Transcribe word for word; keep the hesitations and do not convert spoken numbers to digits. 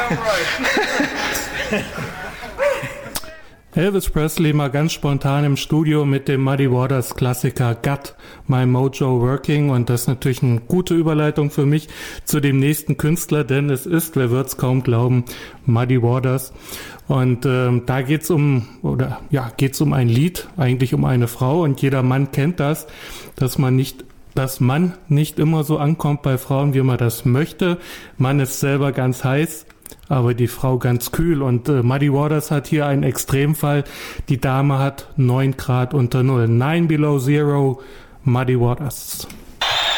Elvis Presley mal ganz spontan im Studio mit dem Muddy Waters Klassiker Got My Mojo Working, und das ist natürlich eine gute Überleitung für mich zu dem nächsten Künstler, denn es ist, wer wird's kaum glauben, Muddy Waters. Und ähm, da geht's um, oder ja, geht's um ein Lied, eigentlich um eine Frau, und jeder Mann kennt das, dass man nicht dass man nicht immer so ankommt bei Frauen, wie man das möchte. Man ist selber ganz heiß, aber die Frau ganz kühl, und äh, Muddy Waters hat hier einen Extremfall. Die Dame hat neun Grad unter Null. Nine below zero, Muddy Waters.